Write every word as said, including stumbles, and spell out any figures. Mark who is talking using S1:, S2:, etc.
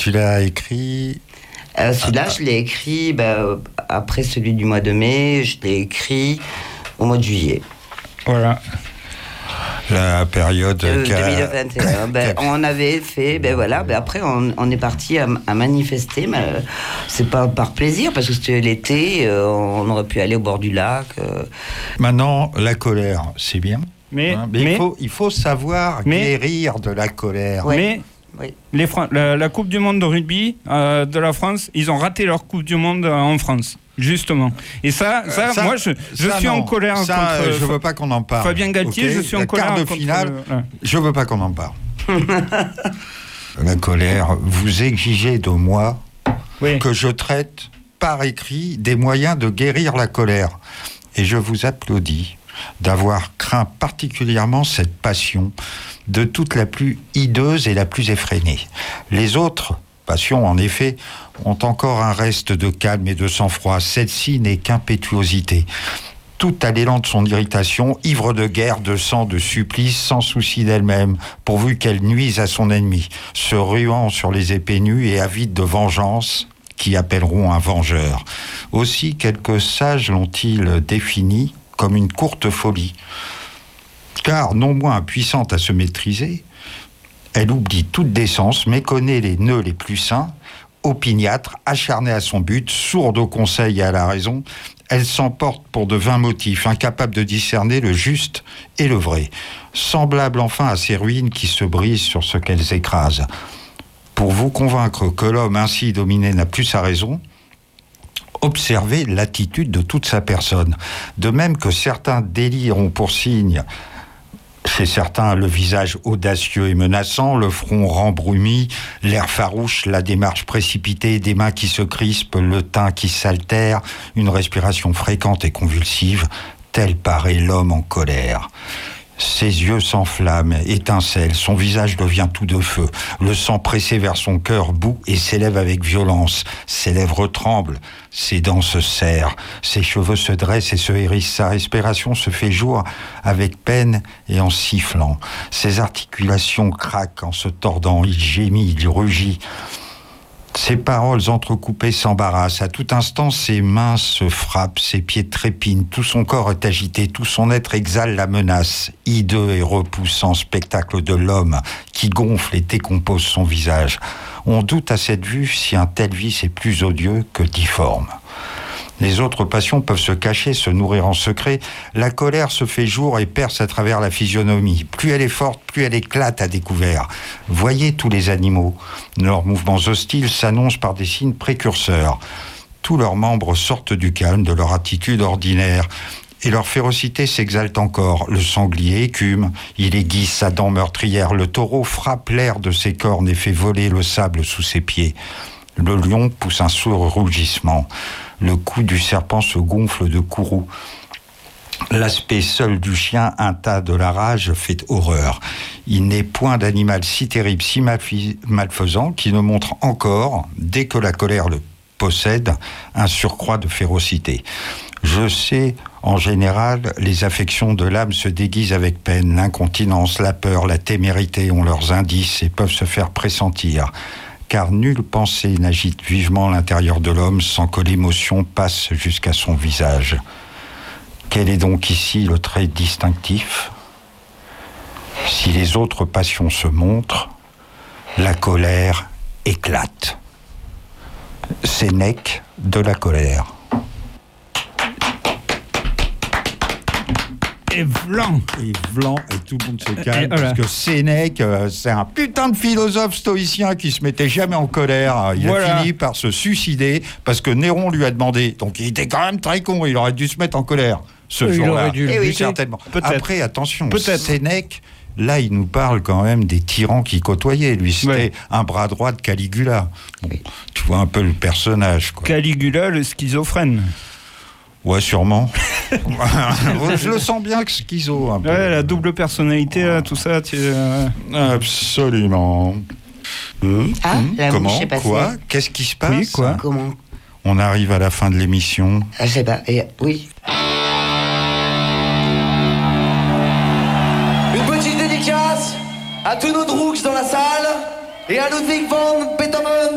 S1: tu l'as écrit
S2: euh, Celui-là, ah, je l'ai écrit bah, après celui du mois de mai, je l'ai écrit au mois de juillet.
S1: Voilà. La période
S2: euh, deux mille vingt et un. ben, on avait fait, ben voilà, ben après on, on est parti à, à manifester, mais euh, c'est pas par plaisir parce que c'était l'été, euh, on aurait pu aller au bord du lac. Euh.
S1: Maintenant, la colère, c'est bien.
S3: Mais,
S1: hein, mais, mais il, faut, il faut savoir mais, guérir de la colère.
S3: Ouais. Mais oui. les Fran- la, la Coupe du Monde de rugby euh, de la France, ils ont raté leur Coupe du Monde euh, en France. Justement. Et ça, ça, ça moi, je, je
S1: ça,
S3: suis
S1: non.
S3: en colère
S1: ça,
S3: contre...
S1: Je veux pas qu'on en parle.
S3: Fabien Galtier, okay. je suis en
S1: la
S3: colère
S1: quart de
S3: contre...
S1: finale,
S3: le... ouais.
S1: je veux pas qu'on en parle. La colère, vous exigez de moi oui. que je traite par écrit des moyens de guérir la colère. Et je vous applaudis d'avoir craint particulièrement cette passion de toute la plus hideuse et la plus effrénée. Les autres passions, en effet, ont encore un reste de calme et de sang-froid. Celle-ci n'est qu'impétuosité. Tout à l'élan de son irritation, ivre de guerre, de sang, de supplice, sans souci d'elle-même, pourvu qu'elle nuise à son ennemi, se ruant sur les épées nues et avide de vengeance, qui appelleront un vengeur. Aussi, quelques sages l'ont-ils défini comme une courte folie. Car, non moins puissante à se maîtriser, elle oublie toute décence, méconnaît les nœuds les plus sains, opiniâtre, acharnée à son but, sourde aux conseils et à la raison, elle s'emporte pour de vains motifs, incapable de discerner le juste et le vrai, semblable enfin à ces ruines qui se brisent sur ce qu'elles écrasent. Pour vous convaincre que l'homme ainsi dominé n'a plus sa raison, observez l'attitude de toute sa personne. De même que certains délires ont pour signe, chez certains, le visage audacieux et menaçant, le front rembrumi, l'air farouche, la démarche précipitée, des mains qui se crispent, le teint qui s'altère, une respiration fréquente et convulsive, tel paraît l'homme en colère. Ses yeux s'enflamment, étincellent, son visage devient tout de feu, le sang pressé vers son cœur bout et s'élève avec violence, ses lèvres tremblent, ses dents se serrent, ses cheveux se dressent et se hérissent, sa respiration se fait jour avec peine et en sifflant, ses articulations craquent en se tordant, il gémit, il rugit. Ses paroles entrecoupées s'embarrassent. À tout instant, ses mains se frappent, ses pieds trépignent, tout son corps est agité, tout son être exhale la menace. Hideux et repoussant spectacle de l'homme qui gonfle et décompose son visage. On doute à cette vue si un tel vice est plus odieux que difforme. Les autres passions peuvent se cacher, se nourrir en secret. La colère se fait jour et perce à travers la physionomie. Plus elle est forte, plus elle éclate à découvert. Voyez tous les animaux. Leurs mouvements hostiles s'annoncent par des signes précurseurs. Tous leurs membres sortent du calme de leur attitude ordinaire. Et leur férocité s'exalte encore. Le sanglier écume, il aiguise sa dent meurtrière. Le taureau frappe l'air de ses cornes et fait voler le sable sous ses pieds. Le lion pousse un sourd rougissement. Le cou du serpent se gonfle de courroux. L'aspect seul du chien, un tas de la rage, fait horreur. Il n'est point d'animal si terrible, si malfaisant, qui ne montre encore, dès que la colère le possède, un surcroît de férocité. Je sais, en général, les affections de l'âme se déguisent avec peine. L'incontinence, la peur, la témérité ont leurs indices et peuvent se faire pressentir. Car nulle pensée n'agite vivement l'intérieur de l'homme sans que l'émotion passe jusqu'à son visage. Quel est donc ici le trait distinctif ? Si les autres passions se montrent, la colère éclate. Sénèque de la colère.
S3: Et vlan
S1: Et vlan, et tout le monde se calme, et, voilà. Parce que Sénèque, euh, c'est un putain de philosophe stoïcien qui se mettait jamais en colère. Il voilà. a fini par se suicider parce que Néron lui a demandé. Donc il était quand même très con, il aurait dû se mettre en colère ce
S3: il
S1: jour-là.
S3: Aurait dû
S1: et oui,
S3: buter.
S1: certainement.
S3: Peut-être.
S1: Après, attention,
S3: Peut-être.
S1: Sénèque, là, il nous parle quand même des tyrans qui côtoyaient. Lui, c'était ouais. un bras droit de Caligula. Bon, tu vois un peu le personnage, quoi.
S3: Caligula, le schizophrène.
S1: Ouais, sûrement. Je le sens bien que schizo, un peu.
S3: Ouais, la double personnalité, là, tout ça. Tu...
S1: Absolument.
S2: Mmh. Ah, mmh. La
S1: Comment
S2: mouche est passée.
S1: Quoi Qu'est-ce qui se passe?
S3: Oui, quoi
S2: Comment?
S1: On arrive à la fin de l'émission.
S2: Ah, je sais pas. Et, oui.
S4: Une petite dédicace à tous nos droogs dans la salle et à Ludwig van